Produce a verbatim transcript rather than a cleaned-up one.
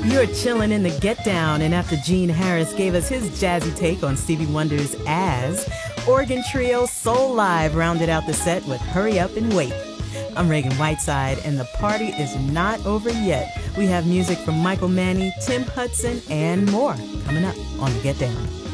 You're chilling in the Get Down, and after Gene Harris gave us his jazzy take on Stevie Wonder's As, Organ Trio Soul Live rounded out the set with Hurry Up and Wait. I'm Reagan Whiteside, and the party is not over yet. We have music from Michael Manny, Tim Hudson, and more coming up on the Get Down.